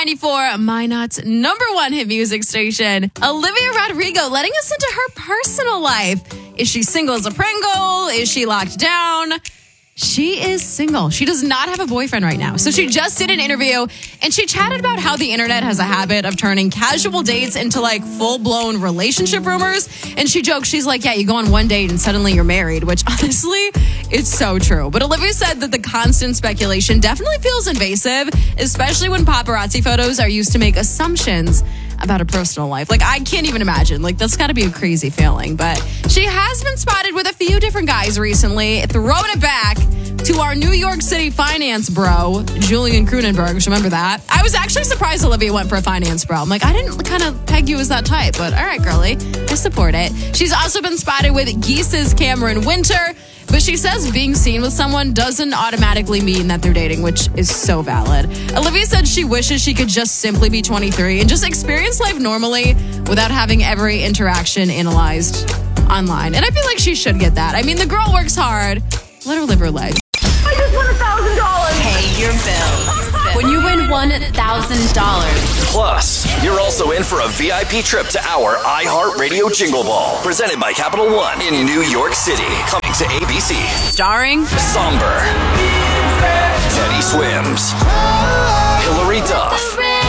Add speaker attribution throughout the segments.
Speaker 1: 94, Minot's #1 hit music station. Olivia Rodrigo letting us into her personal life. Is she single as a Pringle? Is she locked down? She is single. She does not have a boyfriend right now. So she just did an interview and she chatted about how the internet has a habit of turning casual dates into like full-blown relationship rumors. And she jokes, she's like, yeah, you go on one date and suddenly you're married, which honestly, it's so true. But Olivia said that the constant speculation definitely feels invasive, especially when paparazzi photos are used to make assumptions about a personal life. Like, I can't even imagine. Like, that's got to be a crazy feeling. But she has been spotted with a few different guys recently, throwing it back to our New York City finance bro, Julian Krunenberg. Remember that? I was actually surprised Olivia went for a finance bro. I'm like, I didn't kind of peg you as that type, but all right, girly, I support it. She's also been spotted with Geese's Cameron Winter, but she says being seen with someone doesn't automatically mean that they're dating, which is so valid. Olivia said she wishes she could just simply be 23 and just experience life normally without having every interaction analyzed online. And I feel like she should get that. I mean, the girl works hard. Let her live her life.
Speaker 2: I just won $1,000.
Speaker 3: Pay your bills. When you win $1,000.
Speaker 4: Plus, you're also in for a VIP trip to our iHeartRadio Jingle Ball, presented by Capital One in New York City. Coming to ABC.
Speaker 1: Starring
Speaker 4: Somber, Teddy Swims, Hilary Duff,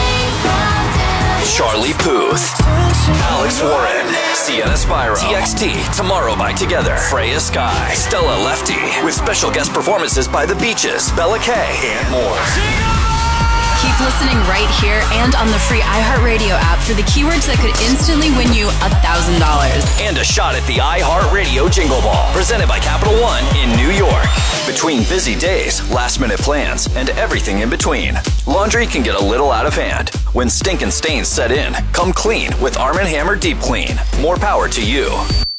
Speaker 4: Charlie Puth, Alex Warren, Sienna Spyro, TXT, Tomorrow by Together, Freya Sky, Stella Lefty, with special guest performances by The Beaches, Bella Kay, and more.
Speaker 3: Keep listening right here and on the free iHeartRadio app for the keywords that could instantly win you $1,000.
Speaker 4: And a shot at the iHeartRadio Jingle Ball, presented by Capital One in New York. Between busy days, last-minute plans, and everything in between, laundry can get a little out of hand. When stinkin' stains set in, come clean with Arm & Hammer Deep Clean. More power to you.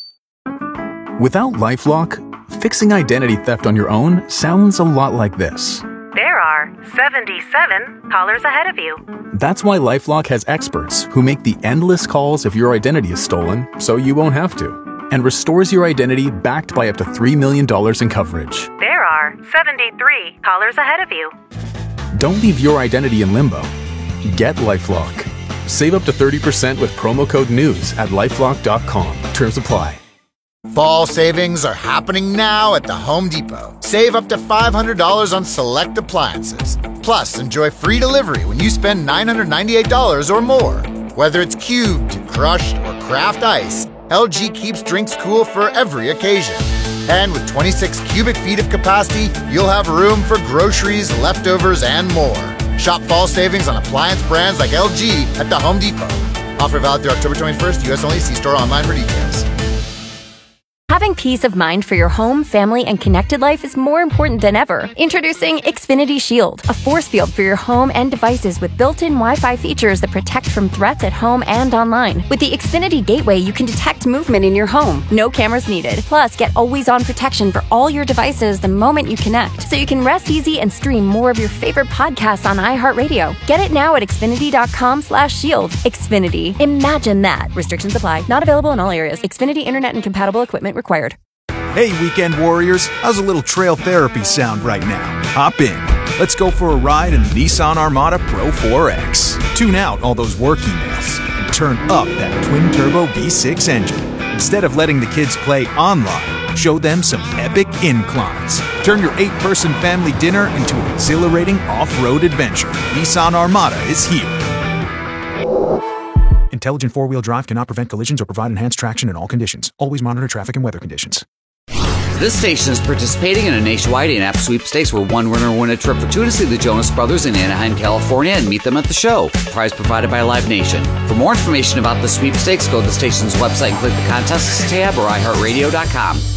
Speaker 5: Without LifeLock, fixing identity theft on your own sounds a lot like this.
Speaker 6: There are 77 callers ahead of you.
Speaker 5: That's why LifeLock has experts who make the endless calls if your identity is stolen, so you won't have to, and restores your identity backed by up to $3 million in coverage.
Speaker 6: There are 73 callers ahead of you.
Speaker 5: Don't leave your identity in limbo. Get LifeLock. Save up to 30% with promo code NEWS at LifeLock.com. Terms apply.
Speaker 7: Fall savings are happening now at the Home Depot. Save up to $500 on select appliances. Plus, enjoy free delivery when you spend $998 or more. Whether it's cubed, crushed, or craft ice, LG keeps drinks cool for every occasion. And with 26 cubic feet of capacity, you'll have room for groceries, leftovers, and more. Shop fall savings on appliance brands like LG at the Home Depot. Offer valid through October 21st. U.S. only. See store online for details.
Speaker 8: Having peace of mind for your home, family, and connected life is more important than ever. Introducing Xfinity Shield, a force field for your home and devices with built-in Wi-Fi features that protect from threats at home and online. With the Xfinity Gateway, you can detect movement in your home. No cameras needed. Plus, get always-on protection for all your devices the moment you connect, so you can rest easy and stream more of your favorite podcasts on iHeartRadio. Get it now at Xfinity.com/shield. Xfinity. Imagine that. Restrictions apply. Not available in all areas. Xfinity Internet and compatible equipment required.
Speaker 9: Hey, weekend warriors, how's a little trail therapy sound right now? Hop in. Let's go for a ride in the Nissan Armada Pro 4X. Tune out all those work emails and turn up that twin-turbo V6 engine. Instead of letting the kids play online, show them some epic inclines. Turn your 8-person family dinner into an exhilarating off-road adventure. Nissan Armada is here. Intelligent four-wheel drive cannot prevent collisions or provide enhanced traction in all conditions. Always monitor traffic and weather conditions.
Speaker 10: This station is participating in a nationwide in-app sweepstakes where one winner will win a trip for two to see the Jonas Brothers in Anaheim, California and meet them at the show. Prize provided by Live Nation. For more information about the sweepstakes, go to the station's website and click the contests tab or iHeartRadio.com.